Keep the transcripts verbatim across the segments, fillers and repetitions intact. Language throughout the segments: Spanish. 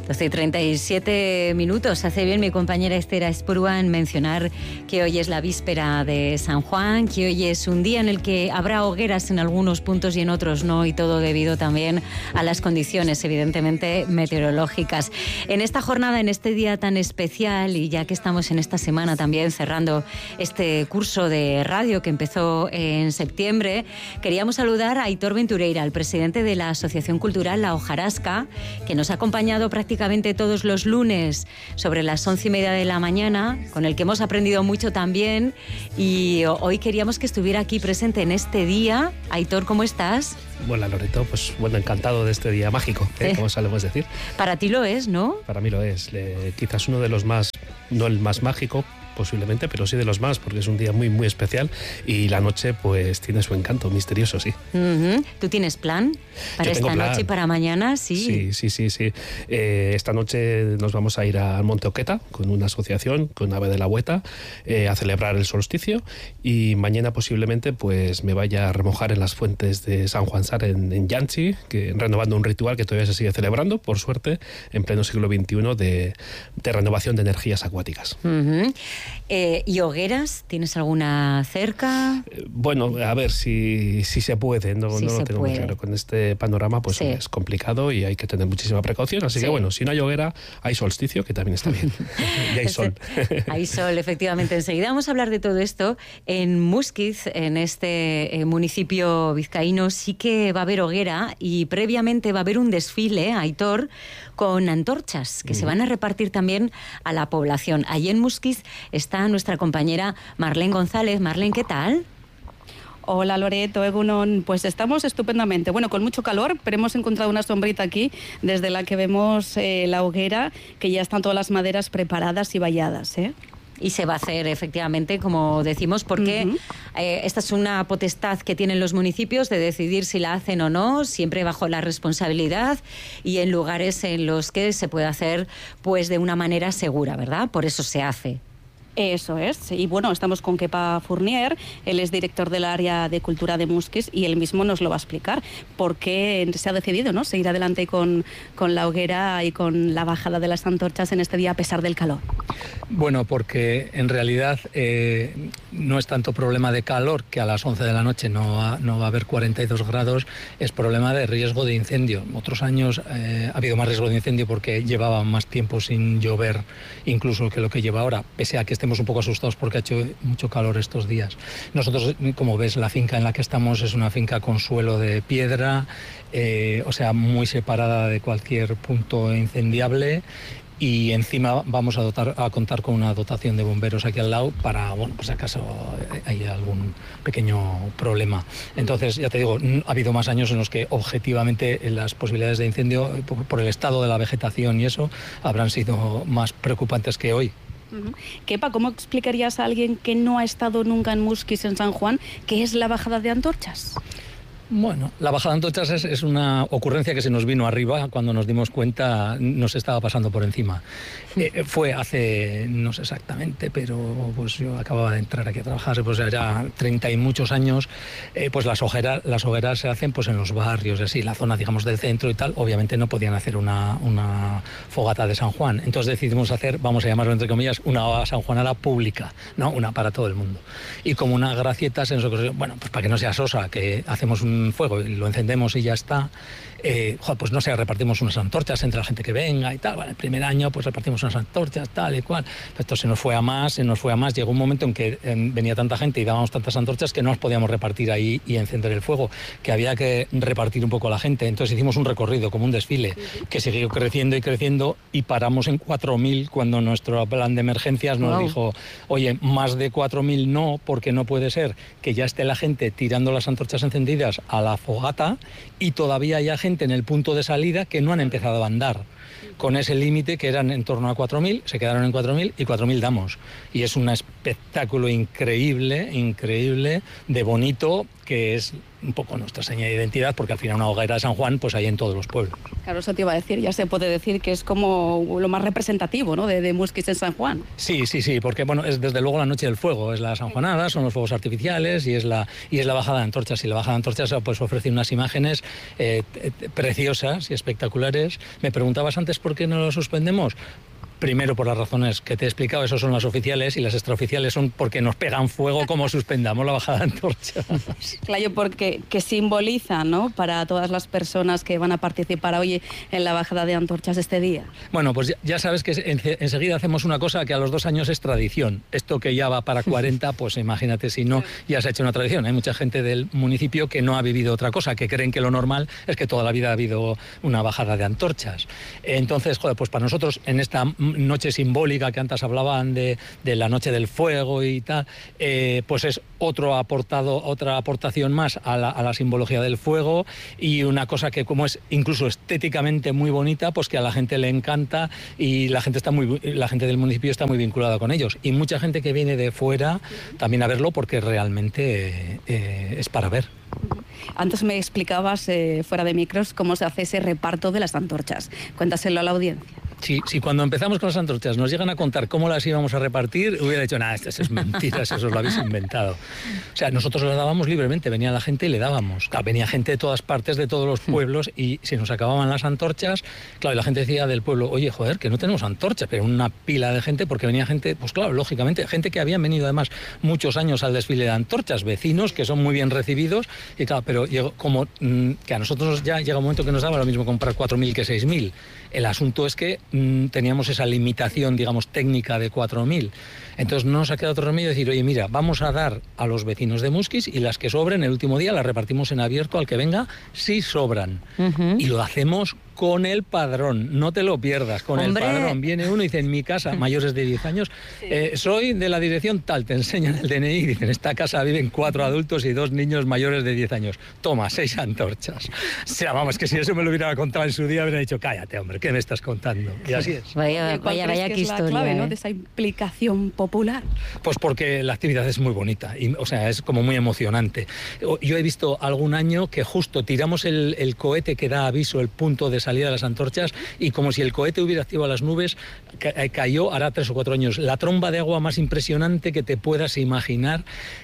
doce y treinta y siete minutos. Hace bien mi compañera Esther Espurua en mencionar que hoy es la víspera de San Juan, que hoy es un día en el que habrá hogueras en algunos puntos y en otros no, y todo debido también a las condiciones, evidentemente, meteorológicas. En esta jornada, en este día tan especial, y ya que estamos en esta semana también cerrando este curso de radio que empezó en septiembre, queríamos saludar a Aitor Ventureira, el presidente de la Asociación Cultural La Hojarasca, que nos ha acompañado prácticamente todos los lunes sobre las once y media de la mañana, con el que hemos aprendido mucho también, y hoy queríamos que estuviera aquí presente en este día. Aitor, ¿cómo estás? Bueno, Loreto, pues bueno, encantado de este día mágico, ¿eh? Como solemos decir. Para ti lo es, ¿no? Para mí lo es. Le, quizás uno de los más, no el más mágico, posiblemente, pero sí de los más, porque es un día muy, muy especial y la noche, pues, tiene su encanto misterioso, sí. Uh-huh. ¿Tú tienes plan para esta plan. noche y para mañana? Sí, sí, sí, sí. sí. Eh, esta noche nos vamos a ir al Monte Oqueta con una asociación, con Ave de la Hueta, eh, a celebrar el solsticio, y mañana posiblemente, pues, me vaya a remojar en las fuentes de San Juan Sar en, en Llanchi, que, renovando un ritual que todavía se sigue celebrando, por suerte, en pleno siglo veintiuno, de, de renovación de energías acuáticas. Uh-huh. Eh, ¿Y hogueras? ¿Tienes alguna cerca? Eh, bueno, a ver si, si se puede, no, sí no se lo tengo puede. muy claro. Con este panorama pues sí. es complicado y hay que tener muchísima precaución, así sí. que bueno, si no hay hoguera, hay solsticio, que también está bien. Y hay sol. Hay sol, efectivamente. Enseguida vamos a hablar de todo esto. En Muskiz, en este eh, municipio vizcaíno, sí que va a haber hoguera, y previamente va a haber un desfile, Aitor, con antorchas que mm. se van a repartir también a la población. Allí en Muskiz está nuestra compañera Marlene González. Marlene, ¿qué tal? Hola Loreto, Egunon. Pues estamos estupendamente. Bueno, con mucho calor, pero hemos encontrado una sombrita aquí desde la que vemos eh, la hoguera, que ya están todas las maderas preparadas y valladas, ¿eh? Y se va a hacer, efectivamente, como decimos, porque uh-huh. eh, esta es una potestad que tienen los municipios de decidir si la hacen o no, siempre bajo la responsabilidad y en lugares en los que se puede hacer pues de una manera segura, ¿verdad? Por eso se hace. Eso es, y bueno, estamos con Kepa Fournier, él es director del área de cultura de Muskiz, y él mismo nos lo va a explicar por qué se ha decidido, ¿no?, seguir adelante con, con la hoguera y con la bajada de las antorchas en este día a pesar del calor. Bueno, porque en realidad eh, no es tanto problema de calor, que a las once de la noche no va, no va a haber cuarenta y dos grados, es problema de riesgo de incendio. Otros años eh, ha habido más riesgo de incendio porque llevaba más tiempo sin llover incluso que lo que lleva ahora, pese a que estemos un poco asustados porque ha hecho mucho calor estos días. Nosotros, como ves, la finca en la que estamos es una finca con suelo de piedra, eh, o sea, muy separada de cualquier punto incendiable, y encima vamos a, dotar, a contar con una dotación de bomberos aquí al lado para, bueno, pues si acaso hay algún pequeño problema. Entonces, ya te digo, ha habido más años en los que objetivamente las posibilidades de incendio, por, por el estado de la vegetación y eso, habrán sido más preocupantes que hoy. Uh-huh. Kepa, ¿cómo explicarías a alguien que no ha estado nunca en Muskiz, en San Juan, qué es la bajada de antorchas? Bueno, la bajada de antorchas es, es una ocurrencia que se nos vino arriba cuando nos dimos cuenta, nos estaba pasando por encima. Eh, fue hace, no sé exactamente, pero pues yo acababa de entrar aquí a trabajar, pues ya treinta y muchos años, eh, pues las hogueras, las hogueras se hacen pues en los barrios, así, la zona, digamos, del centro y tal. Obviamente no podían hacer una, una fogata de San Juan, entonces decidimos hacer, vamos a llamarlo entre comillas, una sanjuanada pública, ¿no? Una para todo el mundo. Y como una gracieta se nos ocurrió, bueno, pues para que no sea sosa, que hacemos un fuego y lo encendemos y ya está, eh, joder, pues no sé, repartimos unas antorchas entre la gente que venga y tal. Bueno, el primer año pues repartimos unas antorchas, tal y cual. Esto se nos fue a más, se nos fue a más. Llegó un momento en que eh, venía tanta gente y dábamos tantas antorchas que no nos podíamos repartir ahí y encender el fuego, que había que repartir un poco a la gente. Entonces hicimos un recorrido, como un desfile, que siguió creciendo y creciendo, y paramos en cuatro mil cuando nuestro plan de emergencias nos wow. dijo, oye, más de cuatro mil no, porque no puede ser que ya esté la gente tirando las antorchas encendidas a la fogata y todavía haya gente en el punto de salida que no han empezado a andar. Con ese límite que eran en torno a cuatro mil, se quedaron en cuatro mil y cuatro mil damos. Y es un espectáculo increíble, increíble, de bonito, que es un poco nuestra seña de identidad, porque al final una hoguera de San Juan pues hay en todos los pueblos. Claro, eso te iba a decir, ya se puede decir que es como lo más representativo, ¿no?, de, de Muskiz en San Juan. Sí, sí, sí, porque bueno, es desde luego la Noche del Fuego, es la sanjuanada, son los fuegos artificiales y es la y es la bajada de antorchas. Y la bajada de antorchas pues ofrece unas imágenes eh, preciosas y espectaculares. Me preguntabas antes por qué no lo suspendemos. Primero, por las razones que te he explicado, esos son las oficiales, y las extraoficiales son porque nos pegan fuego como suspendamos la bajada de antorchas. Claro, porque que simboliza, ¿no?, para todas las personas que van a participar hoy en la bajada de antorchas este día. Bueno, pues ya, ya sabes que en, enseguida hacemos una cosa que a los dos años es tradición. Esto que ya va para cuarenta, pues imagínate si no, ya se ha hecho una tradición. Hay mucha gente del municipio que no ha vivido otra cosa, que creen que lo normal es que toda la vida ha habido una bajada de antorchas. Entonces, joder, pues para nosotros en esta noche simbólica que antes hablaban de, de la Noche del Fuego y tal, eh, pues es otro aportado, otra aportación más a la, a la simbología del fuego, y una cosa que como es incluso estéticamente muy bonita, pues que a la gente le encanta, y la gente está muy la gente del municipio está muy vinculada con ellos, y mucha gente que viene de fuera también a verlo porque realmente eh, es para ver. Antes me explicabas eh, fuera de micros cómo se hace ese reparto de las antorchas. Cuéntaselo a la audiencia. Si, si cuando empezamos con las antorchas nos llegan a contar cómo las íbamos a repartir, hubiera dicho, nada, esto es mentira, eso os lo habéis inventado. O sea, nosotros las dábamos libremente, venía la gente y le dábamos. Claro, venía gente de todas partes, de todos los pueblos, y se nos acababan las antorchas. Claro, y la gente decía del pueblo, oye, joder, que no tenemos antorchas, pero una pila de gente, porque venía gente, pues claro, lógicamente, gente que habían venido además muchos años al desfile de antorchas, vecinos que son muy bien recibidos, y claro, pero llegó como mmm, que a nosotros ya llega un momento que nos daba lo mismo comprar cuatro mil que seis mil. El asunto es que mmm, teníamos esa limitación, digamos, técnica de cuatro mil. Entonces no nos ha quedado otro remedio decir, oye, mira, vamos a dar a los vecinos de Muskiz, y las que sobren el último día las repartimos en abierto al que venga, si sobran. Uh-huh. Y lo hacemos con el padrón, no te lo pierdas, con ¡Hombre! El padrón. Viene uno y dice, en mi casa, mayores de diez años, sí. eh, soy de la dirección tal, te enseñan el D N I y dicen, en esta casa viven cuatro adultos y dos niños mayores de diez años. Toma, seis antorchas. O sea, vamos, que si eso me lo hubiera contado en su día, hubiera dicho, cállate, hombre, ¿qué me estás contando? Y así es. Vaya, vaya, vaya que historia, es la clave, ¿eh? ¿no?, de esa implicación popular. Pues porque la actividad es muy bonita, y, o sea, es como muy emocionante. Yo he visto algún año que justo tiramos el, el cohete que da aviso, el punto de salida de las antorchas, y como si el cohete hubiera activado las nubes, ca- cayó, hará tres o cuatro años, la tromba de agua más impresionante que te puedas imaginar.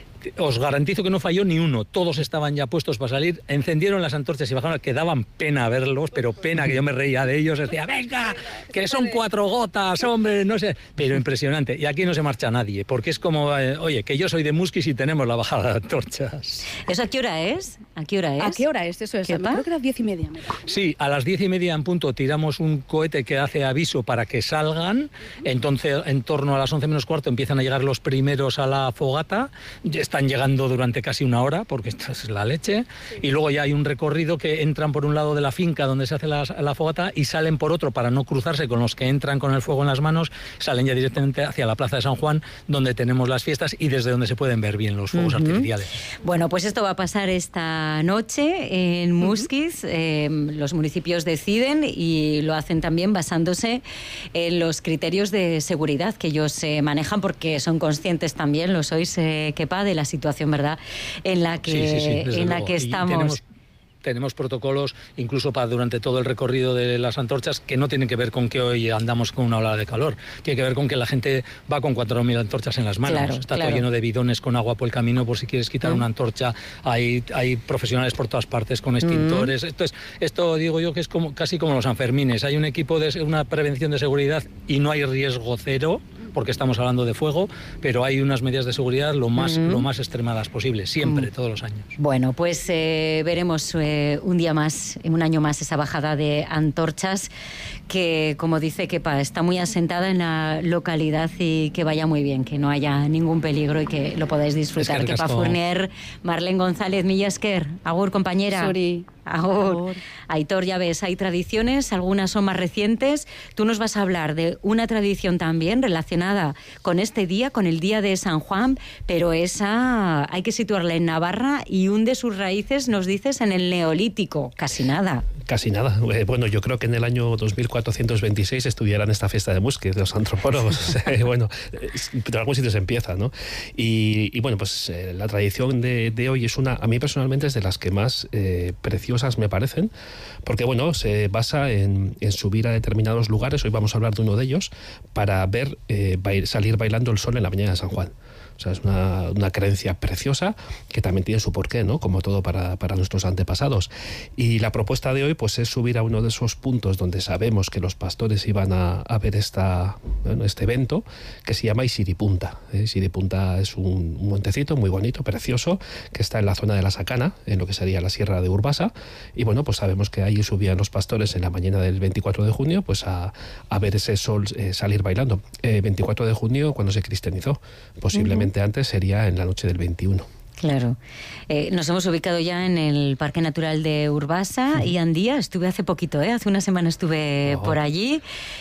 Os garantizo que no falló ni uno, todos estaban ya puestos para salir, encendieron las antorchas y bajaron, que daban pena verlos, pero pena, que yo me reía de ellos, decía, venga, que son cuatro gotas, hombre, no sé, pero impresionante. Y aquí no se marcha nadie, porque es como, eh, oye, que yo soy de Muskiz y tenemos la bajada de antorchas. ¿Eso a qué hora es? ¿A qué hora es? ¿A qué hora es? Eso es, creo que a las diez y media. Sí, a las diez y media en punto tiramos un cohete que hace aviso para que salgan, entonces en torno a las once menos cuarto empiezan a llegar los primeros a la fogata, están llegando durante casi una hora, porque esta es la leche, sí. Y luego ya hay un recorrido que entran por un lado de la finca donde se hace la, la fogata y salen por otro para no cruzarse con los que entran con el fuego en las manos, salen ya directamente hacia la Plaza de San Juan, donde tenemos las fiestas y desde donde se pueden ver bien los fuegos uh-huh. artificiales. Bueno, pues esto va a pasar esta noche en Muskiz. Uh-huh. Eh, los municipios deciden y lo hacen también basándose en los criterios de seguridad que ellos eh, manejan, porque son conscientes también, lo sois, eh, Kepa, de la situación, ¿verdad?, en la que, sí, sí, sí, en la que estamos. Tenemos, tenemos protocolos incluso para durante todo el recorrido de las antorchas que no tienen que ver con que hoy andamos con una ola de calor, tiene que ver con que la gente va con cuatro mil antorchas en las manos, claro, está claro. todo lleno de bidones con agua por el camino por si quieres quitar mm. una antorcha, hay, hay profesionales por todas partes con extintores, mm. esto, es, esto digo yo que es como, casi como los Sanfermines, hay un equipo de una prevención de seguridad y no hay riesgo cero, porque estamos hablando de fuego, pero hay unas medidas de seguridad lo más, mm. lo más extremadas posible, siempre, mm. todos los años. Bueno, pues eh, veremos eh, un día más, un año más, esa bajada de antorchas que, como dice Kepa, está muy asentada en la localidad y que vaya muy bien, que no haya ningún peligro y que lo podáis disfrutar. Es que Kepa Fournier, Marlene González, Milla esker, agur, compañera. Suri. Agur. Aitor, ya ves, hay tradiciones, algunas son más recientes. Tú nos vas a hablar de una tradición también relacionada con este día, con el día de San Juan, pero esa hay que situarla en Navarra y hunde sus raíces, nos dices, en el Neolítico. Casi nada. Casi nada. Eh, bueno, yo creo que en el año dos mil cuatrocientos veintiséis estudiarán esta fiesta de Muske, de los antropólogos. bueno, pero en algún sitio se empieza, ¿no? Y, y bueno, pues eh, la tradición de, de hoy es una, a mí personalmente es de las que más eh, preciosas me parecen, porque bueno, se basa en, en subir a determinados lugares, hoy vamos a hablar de uno de ellos, para ver eh, bail, salir bailando el sol en la mañana de San Juan. O sea, es una, una creencia preciosa que también tiene su porqué, ¿no? Como todo para, para nuestros antepasados. Y la propuesta de hoy pues es subir a uno de esos puntos donde sabemos que los pastores iban a, a ver esta, bueno, este evento, que se llama Isiripunta. ¿eh? Isiripunta es un, un montecito muy bonito, precioso, que está en la zona de la Sacana, en lo que sería la Sierra de Urbasa. Y bueno, pues sabemos que ahí subían los pastores en la mañana del veinticuatro de junio pues a, a ver ese sol eh, salir bailando. Eh, veinticuatro de junio cuando se cristianizó, posiblemente antes sería en la noche del veintiuno. Claro. Eh, nos hemos ubicado ya en el Parque Natural de Urbasa sí. y Andía. Estuve hace poquito, ¿eh? Hace una semana estuve oh. por allí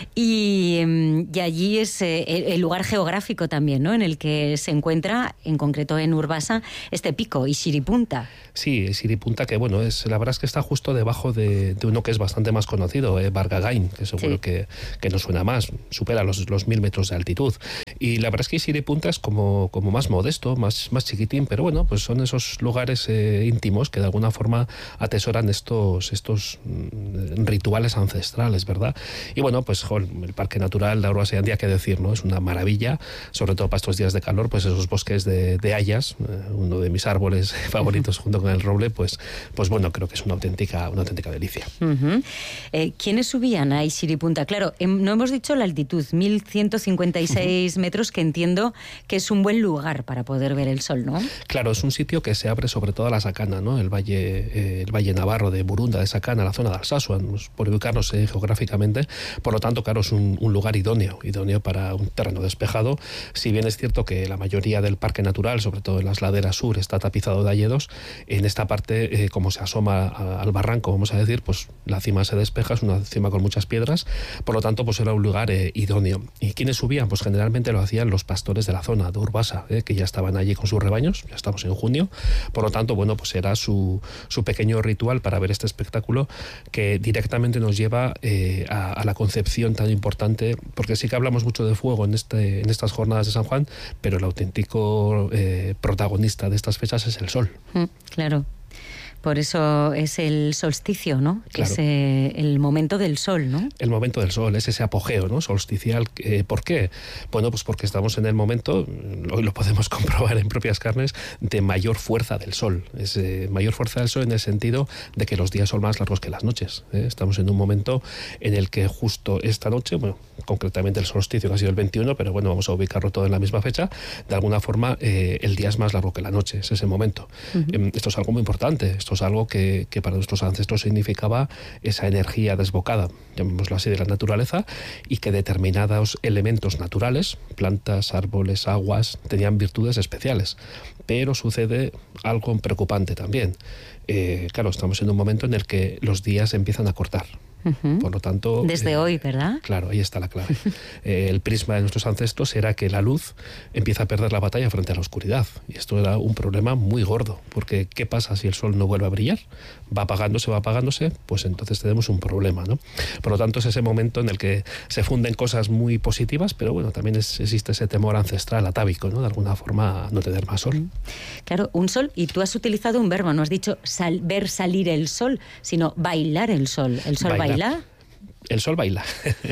y, y allí es eh, el lugar geográfico también, ¿no? En el que se encuentra, en concreto en Urbasa, este pico, Isiripunta. Sí, Isiripunta, que bueno, es la verdad es que está justo debajo de, de uno que es bastante más conocido, eh, Bargagain, que seguro sí. que, que nos suena más, supera los, los mil metros de altitud. Y la verdad es que Isiripunta es como, como más modesto, más, más chiquitín, pero bueno, pues son esos lugares eh, íntimos que de alguna forma atesoran estos, estos mm, rituales ancestrales, ¿verdad? Y bueno, pues joder, el Parque Natural de Urbasa y Andía, qué decir, ¿no? Es una maravilla, sobre todo para estos días de calor, pues esos bosques de, de hayas, eh, uno de mis árboles favoritos junto con el roble, pues, pues bueno, creo que es una auténtica, una auténtica delicia. Uh-huh. eh, ¿Quiénes subían a Isiripunta? Claro, eh, no hemos dicho la altitud, mil ciento cincuenta y seis uh-huh. metros, que entiendo que es un buen lugar para poder ver el sol, ¿no? Claro, es un sitio que se abre sobre todo a la Sacana, ¿no? El valle, eh, el valle navarro de Burunda, de Sacana, la zona de Alsasua, por ubicarnos eh, geográficamente. Por lo tanto, claro, es un, un lugar idóneo, idóneo para un terreno despejado. Si bien es cierto que la mayoría del parque natural, sobre todo en las laderas sur, está tapizado de hayedos, en esta parte, eh, como se asoma a, al barranco, vamos a decir, pues la cima se despeja, es una cima con muchas piedras, por lo tanto, pues era un lugar eh, idóneo. ¿Y quiénes subían? Pues generalmente lo hacían los pastores de la zona de Urbasa, eh, que ya estaban allí con sus rebaños, ya estamos en junio, por lo tanto, bueno, pues era su, su pequeño ritual para ver este espectáculo que directamente nos lleva eh, a, a la concepción tan importante, porque sí que hablamos mucho de fuego en, este, en estas jornadas de San Juan, pero el auténtico eh, protagonista de estas fechas es el sol. Mm, claro. Por eso es el solsticio, ¿no? Claro. Es eh, el momento del sol, ¿no? El momento del sol, es ese apogeo, ¿no? Solsticial. Eh, ¿Por qué? Bueno, pues porque estamos en el momento, hoy lo podemos comprobar en propias carnes, de mayor fuerza del sol. Es eh, mayor fuerza del sol en el sentido de que los días son más largos que las noches. ¿eh? Estamos en un momento en el que justo esta noche, bueno, concretamente el solsticio que ha sido el veintiuno, pero bueno, vamos a ubicarlo todo en la misma fecha, de alguna forma eh, el día es más largo que la noche, es ese momento. Uh-huh. Eh, esto es algo muy importante, esto es algo que, que para nuestros ancestros significaba esa energía desbocada, llamémoslo así, de la naturaleza, y que determinados elementos naturales, plantas, árboles, aguas, tenían virtudes especiales. Pero sucede algo preocupante también. Eh, claro, estamos en un momento en el que los días empiezan a cortar. Uh-huh. Por lo tanto... Desde eh, hoy, ¿verdad? Claro, ahí está la clave. eh, el prisma de nuestros ancestros era que la luz empieza a perder la batalla frente a la oscuridad. Y esto era un problema muy gordo, porque ¿qué pasa si el sol no vuelve a brillar? Va apagándose, va apagándose, pues entonces tenemos un problema, ¿no? Por lo tanto, es ese momento en el que se funden cosas muy positivas, pero bueno, también es, existe ese temor ancestral atávico, ¿no? De alguna forma, no tener más sol. Claro, un sol, y tú has utilizado un verbo, no has dicho sal, ver salir el sol, sino bailar el sol. El sol baila. ¿Baila? El sol baila.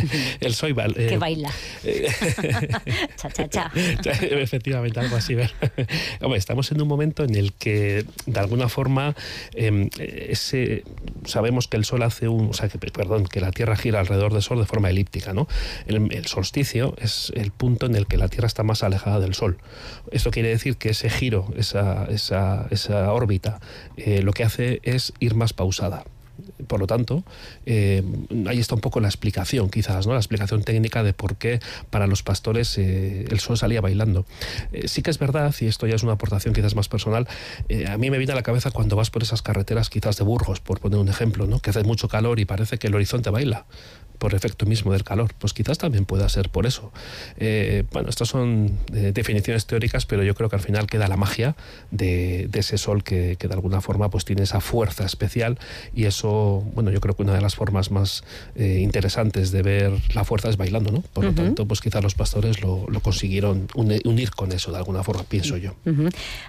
El sol baila. ¿Qué baila? cha, cha, cha. Efectivamente, algo así. Hombre, estamos en un momento en el que, de alguna forma, eh, ese, sabemos que el sol hace un... O sea, que, perdón, que la Tierra gira alrededor del sol de forma elíptica, ¿no? El, el solsticio es el punto en el que la Tierra está más alejada del sol. Esto quiere decir que ese giro, esa, esa, esa órbita, eh, lo que hace es ir más pausada. Por lo tanto, eh, ahí está un poco la explicación, quizás, ¿no? La explicación técnica de por qué para los pastores eh, el sol salía bailando. Eh, sí que es verdad, y esto ya es una aportación quizás más personal, eh, a mí me viene a la cabeza cuando vas por esas carreteras quizás de Burgos, por poner un ejemplo, ¿no? Que hace mucho calor y parece que el horizonte baila por efecto mismo del calor. Pues quizás también pueda ser por eso. Eh, bueno, estas son eh, definiciones teóricas, pero yo creo que al final queda la magia de, de ese sol que, que de alguna forma pues tiene esa fuerza especial, y eso, bueno, yo creo que una de las formas más eh, interesantes de ver la fuerza es bailando, ¿no? Por uh-huh. lo tanto, pues quizás los pastores lo, lo consiguieron unir con eso de alguna forma, pienso yo. Uh-huh.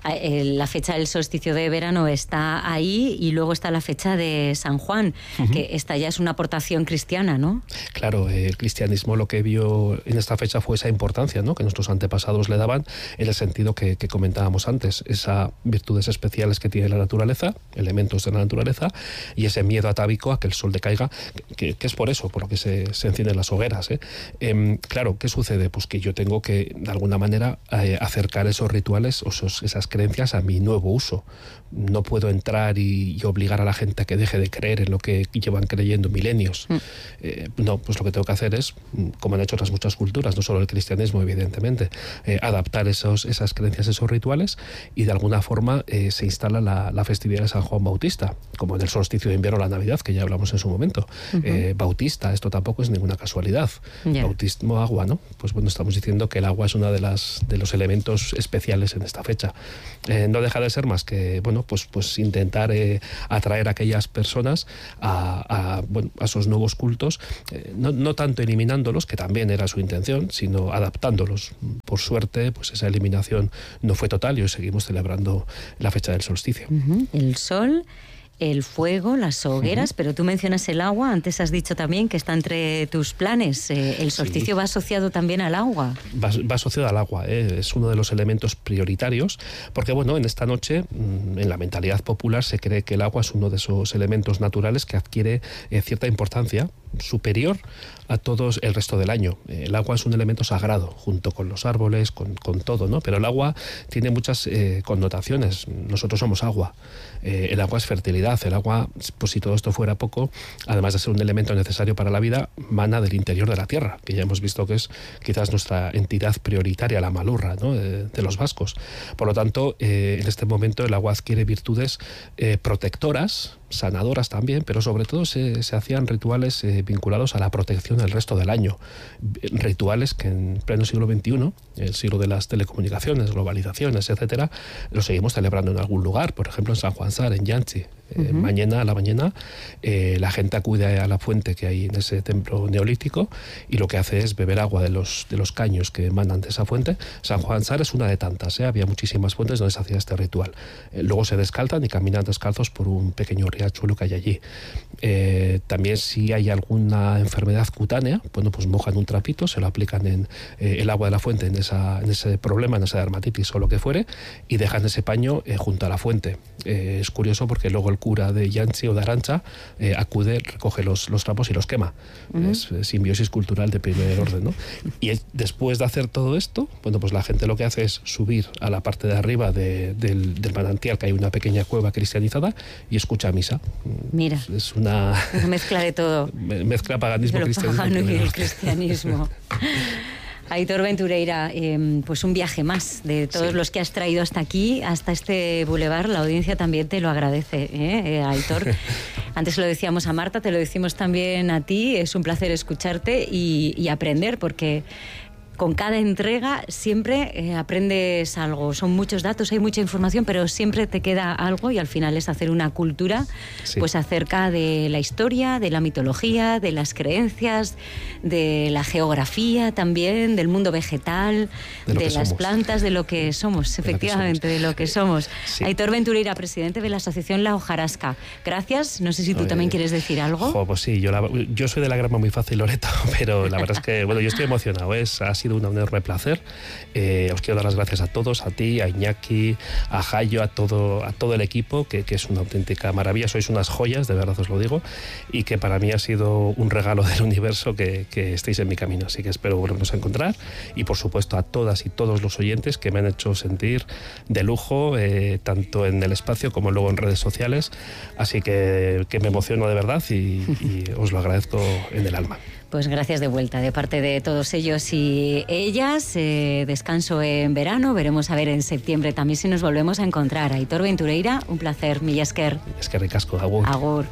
La fecha del solsticio de verano está ahí, y luego está la fecha de San Juan, uh-huh. que esta ya es una aportación cristiana, ¿no? Claro, eh, el cristianismo lo que vio en esta fecha fue esa importancia, ¿no? Que nuestros antepasados le daban, en el sentido que, que comentábamos antes, esas virtudes especiales que tiene la naturaleza, elementos de la naturaleza, y ese miedo atávico a que el sol decaiga, que, que es por eso, por lo que se, se encienden las hogueras. ¿eh? Eh, claro, ¿qué sucede? Pues que yo tengo que, de alguna manera, eh, acercar esos rituales o esos, esas creencias a mi nuevo uso. No puedo entrar y, y obligar a la gente a que deje de creer en lo que llevan creyendo milenios. Mm. Eh, no, pues lo que tengo que hacer es, como han hecho otras muchas culturas, no solo el cristianismo, evidentemente, eh, adaptar esos, esas creencias, esos rituales, y de alguna forma eh, se instala la, la festividad de San Juan Bautista, como en el solsticio de invierno o la Navidad, que ya hablamos en su momento. Uh-huh. Eh, Bautista, esto tampoco es ninguna casualidad. Yeah. Bautismo, agua, ¿no? Pues bueno, estamos diciendo que el agua es uno de, las, de los elementos especiales en esta fecha. Eh, no deja de ser más que, bueno, pues, pues intentar eh, atraer a aquellas personas a, a, bueno, a esos nuevos cultos, eh, no, no tanto eliminándolos, que también era su intención, sino adaptándolos. Por suerte, pues esa eliminación no fue total, y hoy seguimos celebrando la fecha del solsticio. Uh-huh. El sol, el fuego, las hogueras, uh-huh. pero tú mencionas el agua, antes has dicho también que está entre tus planes. Eh, ¿El solsticio sí. va asociado también al agua? Va, va asociado al agua, ¿eh? Es uno de los elementos prioritarios, porque bueno, en esta noche, en la mentalidad popular, se cree que el agua es uno de esos elementos naturales que adquiere eh, cierta importancia superior a todos el resto del año. El agua es un elemento sagrado, junto con los árboles, con, con todo, ¿no? Pero el agua tiene muchas eh, connotaciones. Nosotros somos agua. Eh, el agua es fertilidad. El agua, pues si todo esto fuera poco, además de ser un elemento necesario para la vida, mana del interior de la tierra, que ya hemos visto que es quizás nuestra entidad prioritaria, la malurra, ¿no? de, de los vascos. Por lo tanto, eh, en este momento el agua adquiere virtudes eh, protectoras, sanadoras también, pero sobre todo se, se hacían rituales eh, vinculados a la protección del resto del año. Rituales que en pleno siglo veintiuno, el siglo de las telecomunicaciones, globalizaciones, etcétera, los seguimos celebrando en algún lugar, por ejemplo en San Juan Sar, en Yanchi. Uh-huh. Eh, mañana a la mañana eh, la gente acude a la fuente que hay en ese templo neolítico, y lo que hace es beber agua de los, de los caños que emanan de esa fuente. San Juan Sar es una de tantas, ¿eh? Había muchísimas fuentes donde se hacía este ritual. Eh, luego se descalzan y caminan descalzos por un pequeño riachuelo que hay allí. Eh, también si hay alguna enfermedad cutánea, bueno, pues mojan un trapito, se lo aplican en eh, el agua de la fuente, en, esa, en ese problema, en esa dermatitis o lo que fuere, y dejan ese paño eh, junto a la fuente. Eh, es curioso porque luego el cura de Yanchi o de Arantxa eh, acude, recoge los, los trapos y los quema. Uh-huh. Es eh, simbiosis cultural de primer orden, ¿no? Y él, después de hacer todo esto, bueno, pues la gente lo que hace es subir a la parte de arriba de, del, del manantial, que hay una pequeña cueva cristianizada, y escucha misa. Mira. Es, es una... una mezcla de todo. Mezcla paganismo, Pero cristianismo. Pagano y el cristianismo. Aitor Ventureira, eh, pues un viaje más de todos sí. los que has traído hasta aquí, hasta este bulevar. La audiencia también te lo agradece, ¿eh, eh, Aitor? Antes lo decíamos a Marta, te lo decimos también a ti. Es un placer escucharte y, y aprender, porque con cada entrega siempre eh, aprendes algo. Son muchos datos, hay mucha información, pero siempre te queda algo, y al final es hacer una cultura sí. pues acerca de la historia, de la mitología, de las creencias, de la geografía también, del mundo vegetal, de, de las somos. plantas, de lo que somos, efectivamente, de lo que somos. Sí. Aitor Ventureira, presidente de la asociación La Hojarasca. Gracias. No sé si tú Oye, también quieres decir algo. Jo, pues sí, yo, la, yo soy de la grama muy fácil, Loreto, pero la verdad es que, bueno, yo estoy emocionado. Es así sido un enorme placer. Eh, os quiero dar las gracias a todos, a ti, a Iñaki, a Jayo, a todo, a todo el equipo, que, que es una auténtica maravilla. Sois unas joyas, de verdad os lo digo, y que para mí ha sido un regalo del universo que, que estéis en mi camino. Así que espero volvernos a encontrar, y por supuesto a todas y todos los oyentes que me han hecho sentir de lujo, eh, tanto en el espacio como luego en redes sociales. Así que, que me emociono de verdad y, y os lo agradezco en el alma. Pues gracias de vuelta de parte de todos ellos y ellas. Eh, descanso en verano, veremos a ver en septiembre también si nos volvemos a encontrar. Aitor Ventureira, un placer, mila esker. Eskerrik asko, agur. Agur.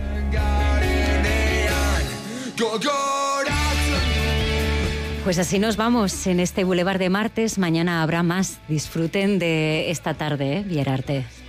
Pues así nos vamos en este Boulevard de Martes. Mañana habrá más. Disfruten de esta tarde, ¿eh? Bierarte.